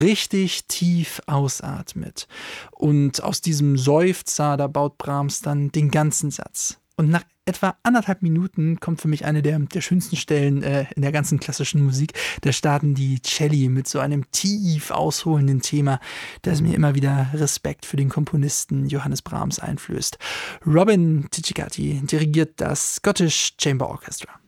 richtig tief ausatmet. Und aus diesem Seufzer, da baut Brahms dann den ganzen Satz. Und nach etwa 1,5 Minuten kommt für mich eine der schönsten Stellen in der ganzen klassischen Musik. Da starten die Celli mit so einem tief ausholenden Thema, das mir immer wieder Respekt für den Komponisten Johannes Brahms einflößt. Robin Ticicati dirigiert das Scottish Chamber Orchestra.